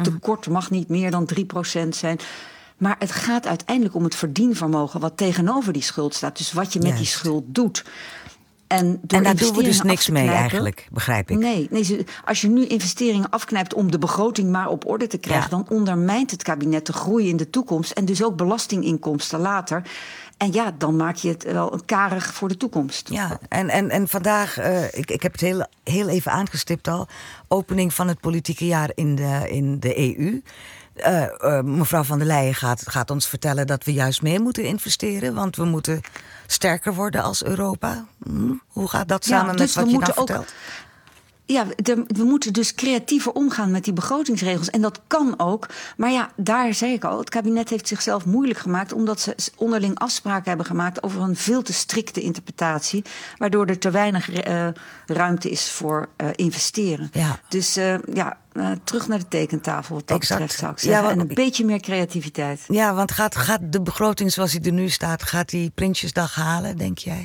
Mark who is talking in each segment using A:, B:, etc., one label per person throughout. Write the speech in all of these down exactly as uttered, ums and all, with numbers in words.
A: tekort mag niet meer dan drie procent zijn. Maar het gaat uiteindelijk om het verdienvermogen wat tegenover die schuld staat. Dus wat je met
B: Juist.
A: die schuld doet. En, door
B: en daar doen we dus niks mee
A: knijpen,
B: eigenlijk, begrijp ik.
A: Nee, nee, als je nu investeringen afknijpt om de begroting maar op orde te krijgen... Ja. dan ondermijnt het kabinet de groei in de toekomst... en dus ook belastinginkomsten later. En ja, dan maak je het wel karig voor de toekomst.
B: Ja, en, en, en vandaag, uh, ik, ik heb het heel, heel even aangestipt al... opening van het politieke jaar in de, in de E U... Uh, uh, mevrouw van der Leyen gaat, gaat ons vertellen dat we juist meer moeten investeren... want we moeten sterker worden als Europa. Hm? Hoe gaat dat samen ja, dus met wat je nou vertelt? Ook,
A: ja, de, we moeten dus creatiever omgaan met die begrotingsregels. En dat kan ook. Maar ja, daar zei ik al, het kabinet heeft zichzelf moeilijk gemaakt... omdat ze onderling afspraken hebben gemaakt over een veel te strikte interpretatie... waardoor er te weinig uh, ruimte is voor uh, investeren. Ja. Dus uh, ja... Uh, terug naar de tekentafel wat dat exact. betreft, zou ik zeggen. Ja, want, en een beetje meer creativiteit.
B: Ja, want gaat, gaat de begroting zoals die er nu staat... gaat die Prinsjesdag halen, denk jij?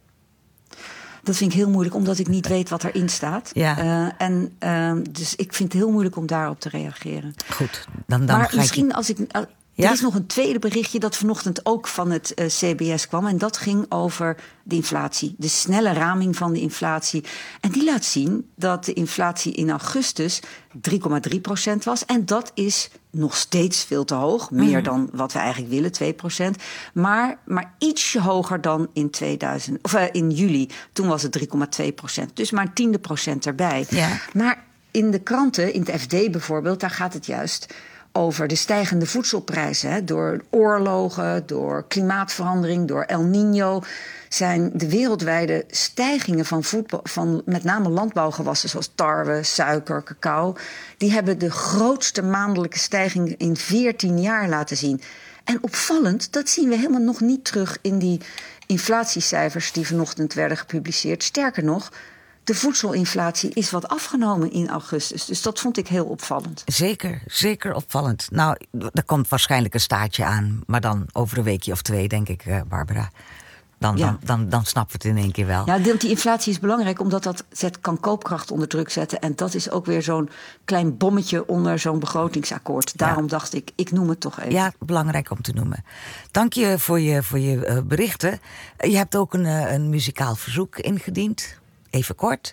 A: Dat vind ik heel moeilijk, omdat ik niet weet wat erin staat. Ja. Uh, en, uh, dus ik vind het heel moeilijk om daarop te reageren.
B: Goed, dan, dan
A: maar
B: ga
A: misschien
B: je...
A: als ik... Uh,
B: Ja?
A: Er is nog een tweede berichtje dat vanochtend ook van het uh, C B S kwam. En dat ging over de inflatie. De snelle raming van de inflatie. En die laat zien dat de inflatie in augustus drie komma drie procent was. En dat is nog steeds veel te hoog. Meer mm-hmm. dan wat we eigenlijk willen, twee procent. Maar, maar ietsje hoger dan in, tweeduizend, of, uh, in juli. Toen was het drie komma twee procent. Dus maar een tiende procent erbij. Ja. Maar in de kranten, in het F D bijvoorbeeld, daar gaat het juist... over de stijgende voedselprijzen. Hè. Door oorlogen, door klimaatverandering, door El Niño... zijn de wereldwijde stijgingen van, voetbal, van met name landbouwgewassen... zoals tarwe, suiker, cacao... die hebben de grootste maandelijke stijging in veertien jaar laten zien. En opvallend, dat zien we helemaal nog niet terug... in die inflatiecijfers die vanochtend werden gepubliceerd. Sterker nog... de voedselinflatie is wat afgenomen in augustus. Dus dat vond ik heel opvallend.
B: Zeker, zeker opvallend. Nou, er komt waarschijnlijk een staartje aan. Maar dan over een weekje of twee, denk ik, uh, Barbara. Dan, ja. dan, dan, dan snappen we het in één keer wel.
A: Ja, die inflatie is belangrijk, omdat dat zet, kan koopkracht onder druk zetten. En dat is ook weer zo'n klein bommetje onder zo'n begrotingsakkoord. Daarom ja. dacht ik, ik noem het toch even.
B: Ja, belangrijk om te noemen. Dank je voor je, voor je uh, berichten. Je hebt ook een, uh, een muzikaal verzoek ingediend. Even kort.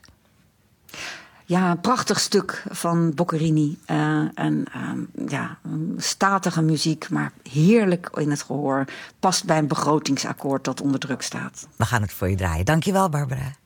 A: Ja, een prachtig stuk van Boccherini. Uh, en uh, ja, statige muziek, maar heerlijk in het gehoor. Past bij een begrotingsakkoord dat onder druk staat.
B: We gaan het voor je draaien. Dank je wel, Barbara.